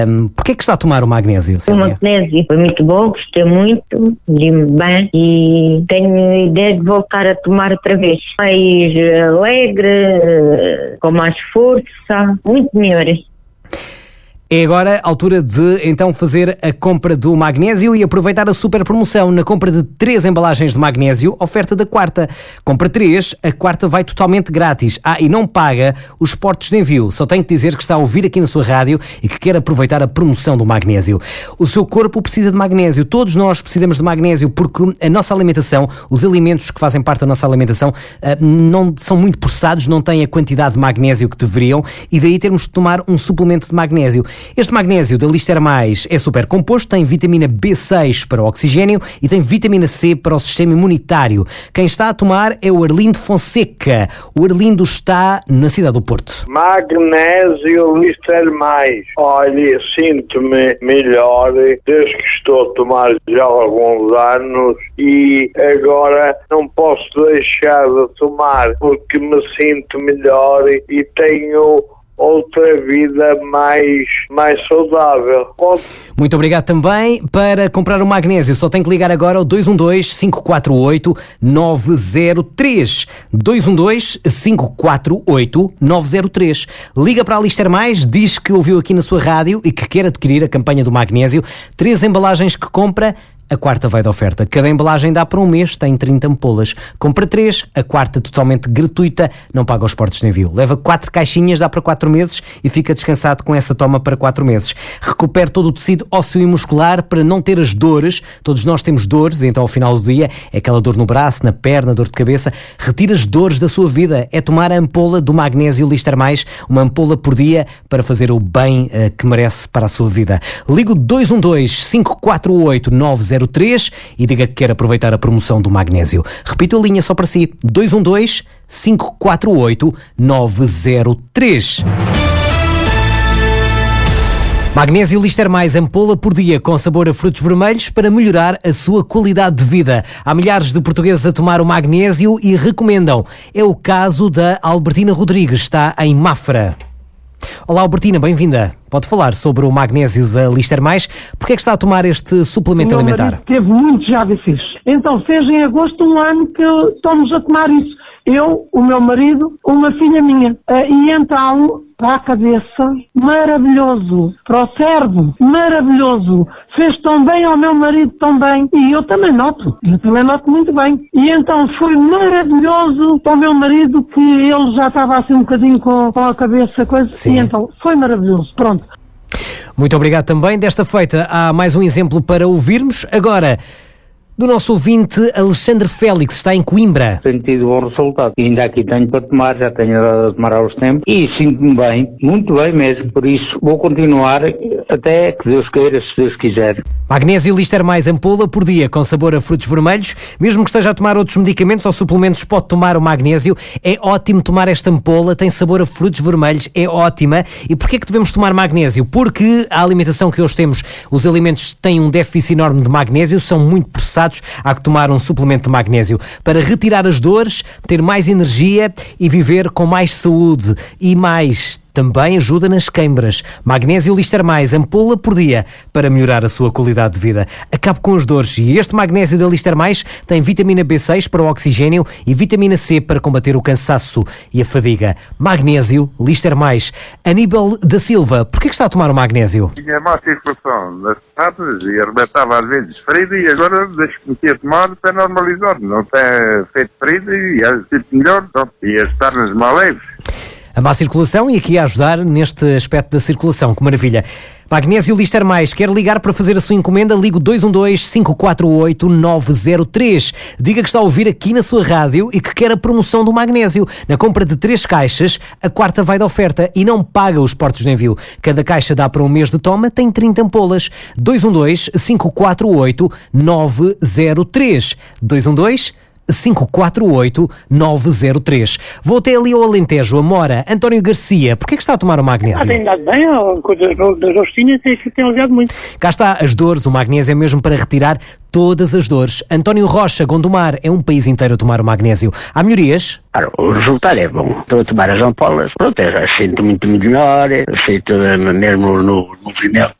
Porquê que está a tomar o magnésio, Célia? O magnésio foi muito bom, gostei muito, vi-me bem e tenho a ideia de voltar a tomar outra vez. Mais alegre, com mais força, muito melhor. É agora a altura de então fazer a compra do magnésio e aproveitar a super promoção. Na compra de 3 embalagens de magnésio, oferta da quarta. Compra 3, a quarta vai totalmente grátis. E não paga os portos de envio. Só tenho que dizer que está a ouvir aqui na sua rádio e que quer aproveitar a promoção do magnésio. O seu corpo precisa de magnésio. Todos nós precisamos de magnésio porque a nossa alimentação, os alimentos que fazem parte da nossa alimentação não são muito processados, não têm a quantidade de magnésio que deveriam e daí termos de tomar um suplemento de magnésio. Este magnésio da Lister Mais é super composto, tem vitamina B6 para o oxigênio e tem vitamina C para o sistema imunitário. Quem está a tomar é o Arlindo Fonseca. O Arlindo está na cidade do Porto. Magnésio Lister Mais. Olha, sinto-me melhor desde que estou a tomar já há alguns anos e agora não posso deixar de tomar porque me sinto melhor e tenho outra vida mais saudável. Muito obrigado também. Para comprar o magnésio só tem que ligar agora ao 212-548-903. 212-548-903. Liga para a Lister Mais, diz que ouviu aqui na sua rádio e que quer adquirir a campanha do magnésio. 3 embalagens que compra, a quarta vai de oferta. Cada embalagem dá para um mês, tem 30 ampolas. Compra 3, a quarta totalmente gratuita, não paga os portos de envio. Leva 4 caixinhas, dá para 4 meses e fica descansado com essa toma para 4 meses. Recupere todo o tecido ósseo e muscular para não ter as dores. Todos nós temos dores, então ao final do dia é aquela dor no braço, na perna, dor de cabeça. Retira as dores da sua vida. É tomar a ampola do magnésio Lister Mais, uma ampola por dia para fazer o bem que merece para a sua vida. Liga o 212-548-903 e diga que quer aproveitar a promoção do magnésio. Repito a linha só para si: 212-548-903. Magnésio Lister Mais, ampola por dia com sabor a frutos vermelhos para melhorar a sua qualidade de vida. Há milhares de portugueses a tomar o magnésio e recomendam. É o caso da Albertina Rodrigues, está em Mafra. Olá Albertina, bem-vinda. Pode falar sobre o magnésio da Lister Mais. Porquê é que está a tomar este suplemento alimentar? Teve muitos hábitos. Então fez em agosto um ano que estamos a tomar isso. Eu, o meu marido, uma filha minha. E então, para a cabeça, maravilhoso. Para o cérebro, maravilhoso. Fez tão bem ao meu marido, tão bem. E eu também noto. Muito bem. E então foi maravilhoso para o meu marido, que ele já estava assim um bocadinho com a cabeça, coisa. Sim. E então foi maravilhoso. Pronto. Muito obrigado também. Desta feita há mais um exemplo para ouvirmos. Agora, do nosso ouvinte Alexandre Félix, está em Coimbra. Tenho tido bom resultado. E ainda aqui tenho para tomar, já tenho dado a tomar há uns tempos. E sinto-me bem, muito bem mesmo. Por isso vou continuar até que Deus queira, se Deus quiser. Magnésio Lister Mais, ampola por dia com sabor a frutos vermelhos. Mesmo que esteja a tomar outros medicamentos ou suplementos, pode tomar o magnésio. É ótimo tomar esta ampola, tem sabor a frutos vermelhos, é ótima. E porquê que devemos tomar magnésio? Porque a alimentação que hoje temos, os alimentos têm um déficit enorme de magnésio, são muito processados. Há que tomar um suplemento de magnésio para retirar as dores, ter mais energia e viver com mais saúde. E mais, também ajuda nas queimbras. Magnésio Lister Mais, ampola por dia, para melhorar a sua qualidade de vida. Acabe com as dores. E este magnésio da Lister Mais tem vitamina B6 para o oxigênio e vitamina C para combater o cansaço e a fadiga. Magnésio Lister Mais. Aníbal da Silva, porquê que está a tomar o magnésio? Tinha má circulação nas pernas e arrebentava às vezes ferida e agora desde que comecei a tomar tem normalizado. Não tem feito ferida e é tipo melhor. E as pernas mais leves. A má circulação e aqui a ajudar neste aspecto da circulação. Que maravilha. Magnésio Lister Mais. Quer ligar para fazer a sua encomenda? Ligue 212-548-903. Diga que está a ouvir aqui na sua rádio e que quer a promoção do magnésio. Na compra de 3 caixas, a quarta vai de oferta e não paga os portos de envio. Cada caixa dá para um mês de toma, tem 30 ampolas. 212-548-903. 548-903. Vou até ali ao Alentejo, a Mora. António Garcia, porquê que está a tomar o magnésio? Tem dado bem, das rostinhas tem aliviado muito. Cá está, as dores, o magnésio é mesmo para retirar todas as dores. António Rocha, Gondomar, é um país inteiro a tomar o magnésio. Há melhorias? Claro, o resultado é bom. Estou a tomar as ampolas, pronto, eu já sinto muito melhor, sinto mesmo no movimento